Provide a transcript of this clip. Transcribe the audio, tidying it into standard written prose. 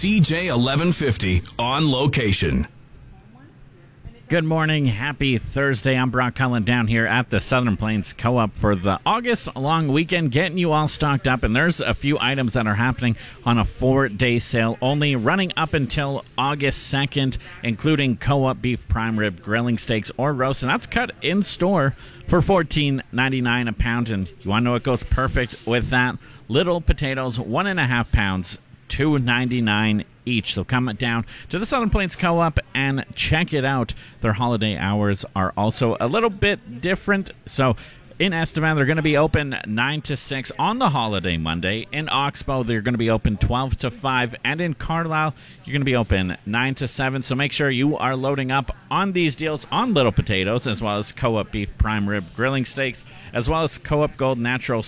CJ 1150 on location. Good morning. Happy Thursday. I'm Brock Cullen down here at the Southern Plains Co-op for the August long weekend, getting you all stocked up. And there's a few items that are happening on a 4-day sale, only running up until August 2nd, including Co-op beef prime rib grilling steaks or roast. And that's cut in store for $14.99 a pound. And you want to know what goes perfect with that? Little potatoes, 1.5 pounds, $2.99 each. So come down to the Southern Plains Co-op and check it out. Their holiday hours are also a little bit different. So in Estevan, they're going to be open 9 to 6 on the holiday Monday. In Oxbow, they're going to be open 12 to 5. And in Carlisle, you're going to be open 9 to 7. So make sure you are loading up on these deals on Little Potatoes, as well as Co-op beef prime rib grilling steaks, as well as Co-op Gold natural